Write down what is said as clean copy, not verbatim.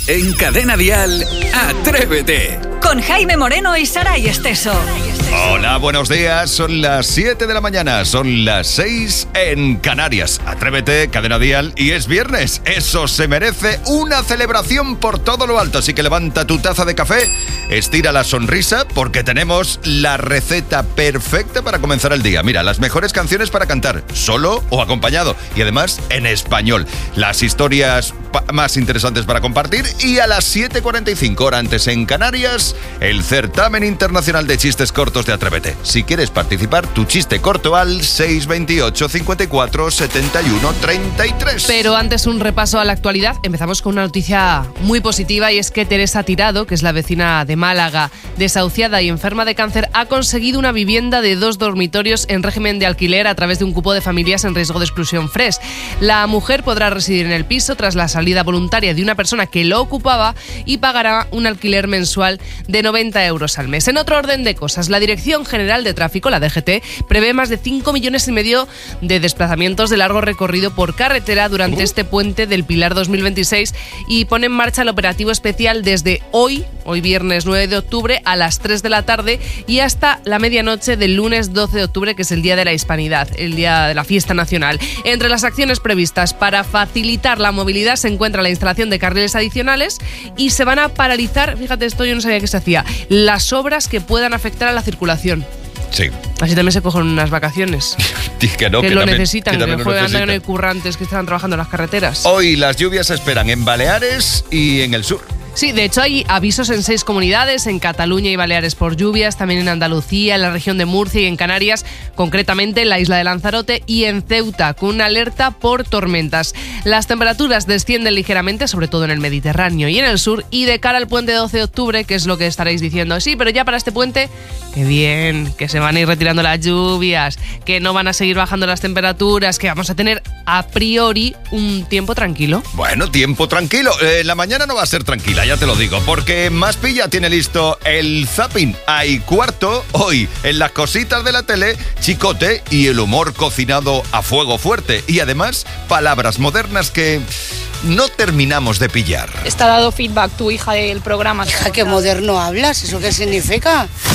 En Cadena Dial, Atrévete. Con Jaime Moreno y Saray Esteso. Hola, buenos días. Son las 7 de la mañana, son las 6 en Canarias. Atrévete, Cadena Dial, y es viernes. Eso se merece una celebración por todo lo alto. Así que levanta tu taza de café, estira la sonrisa, porque tenemos la receta perfecta para comenzar el día. Mira, las mejores canciones para cantar, solo o acompañado, y además en español. Las historias más interesantes para compartir, y a las 7:45, hora antes en Canarias, el certamen internacional de chistes cortos de Atrévete. Si quieres participar, tu chiste corto al 628 54 71 33. Pero antes, un repaso a la actualidad. Empezamos con una noticia muy positiva, y es que Teresa Tirado, que es la vecina de Málaga, desahuciada y enferma de cáncer, ha conseguido una vivienda de 2 dormitorios en régimen de alquiler a través de un cupo de familias en riesgo de exclusión FRES. La mujer podrá residir en el piso tras la salida voluntaria de una persona que lo ocupaba y pagará un alquiler mensual de 90 euros al mes. En otro orden de cosas, la Dirección General de Tráfico, la DGT, prevé más de 5,5 millones de desplazamientos de largo recorrido por carretera durante este puente del Pilar 2026 y pone en marcha el operativo especial desde hoy viernes 9 de octubre a las 3 de la tarde y hasta la medianoche del lunes 12 de octubre, que es el Día de la Hispanidad, el día de la fiesta nacional. Entre las acciones previstas para facilitar la movilidad se encuentra la instalación de carriles adicionales y se van a paralizar, fíjate, esto yo no sabía que se hacía, las obras que puedan afectar a la circulación. Sí. Así también se cogen unas vacaciones. que no, que que lo también, necesitan, que no necesitan. hay currantes que están trabajando en las carreteras. Hoy las lluvias se esperan en Baleares y en el sur. Sí, de hecho hay avisos en 6 comunidades, en Cataluña y Baleares por lluvias, también en Andalucía, en la región de Murcia y en Canarias, concretamente en la isla de Lanzarote y en Ceuta, con una alerta por tormentas. Las temperaturas descienden ligeramente, sobre todo en el Mediterráneo y en el sur, y de cara al puente 12 de octubre, que es lo que estaréis diciendo, sí, pero ya para este puente, qué bien, que se van a ir retirando las lluvias, que no van a seguir bajando las temperaturas, que vamos a tener a priori un tiempo tranquilo. Bueno, tiempo tranquilo. La mañana no va a ser tranquila, ya te lo digo, porque Maspilla tiene listo el zapping. Hay cuarto hoy en las cositas de la tele, chicote y el humor cocinado a fuego fuerte. Y además, palabras modernas que no terminamos de pillar. ¿Está dado feedback tu hija del programa? Hija, qué moderno hablas, ¿eso qué significa?